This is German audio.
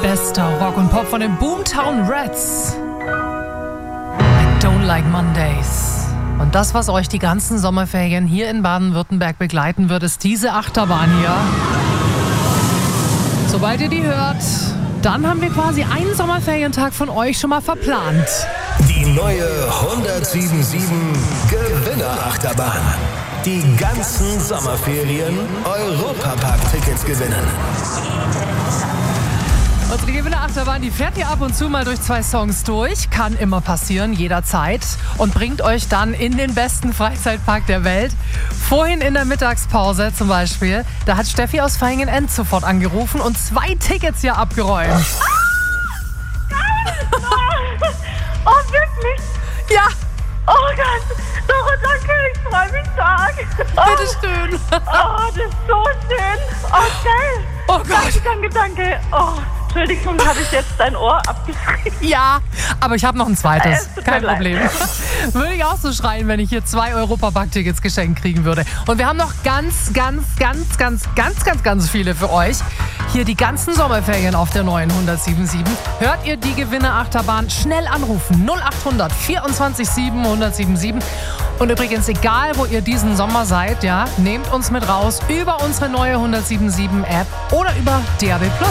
Bester Rock und Pop von den Boomtown Rats. I don't like Mondays. Und das, was euch die ganzen Sommerferien hier in Baden-Württemberg begleiten wird, ist diese Achterbahn hier. Sobald ihr die hört, dann haben wir quasi einen Sommerferientag von euch schon mal verplant. Die neue 1077 Gewinnerachterbahn. Die ganzen Sommerferien Europapark-Tickets gewinnen. Unsere Gewinnerachterbahn, die fährt hier ab und zu mal durch 2 Songs durch. Kann immer passieren, jederzeit. Und bringt euch dann in den besten Freizeitpark der Welt. Vorhin in der Mittagspause zum Beispiel, da hat Steffi aus Vaihingen-End sofort angerufen und 2 Tickets hier abgeräumt. Oh, wirklich? Ja, Oh Gott, Doro, danke, ich freue mich stark. bitteschön. Oh, das ist so schön. Oh, geil. Oh Gott. Danke. Oh, Entschuldigung, habe ich jetzt dein Ohr abgeschrieben? Ja, aber ich habe noch ein zweites. Es tut mir Kein leid. Problem. Würde ich auch so schreien, wenn ich hier 2 Europapark-Tickets geschenkt kriegen würde. Und wir haben noch ganz viele für euch. Hier die ganzen Sommerferien auf der neuen 1077. Hört ihr die Gewinnerachterbahn? Schnell anrufen. 0800 24 7 1077. Und übrigens, egal wo ihr diesen Sommer seid, ja, nehmt uns mit raus über unsere neue 1077 App oder über DAB+.